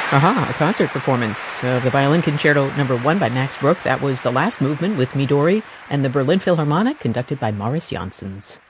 Aha, a concert performance of the Violin Concerto No. 1 by Max Bruch. That was the last movement with Midori and the Berlin Philharmonic, conducted by Maurice Janssens.